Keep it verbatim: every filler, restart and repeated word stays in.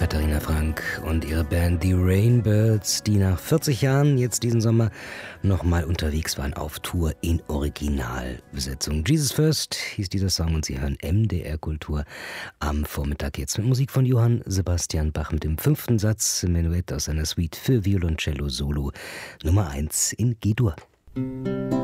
Katharina Frank und ihre Band The Rainbirds, die nach vierzig Jahren jetzt diesen Sommer nochmal unterwegs waren auf Tour in Originalbesetzung. Jesus First hieß dieser Song und Sie hören M D R Kultur am Vormittag jetzt mit Musik von Johann Sebastian Bach mit dem fünften Satz Menuett aus seiner Suite für Violoncello Solo Nummer eins in G-Dur.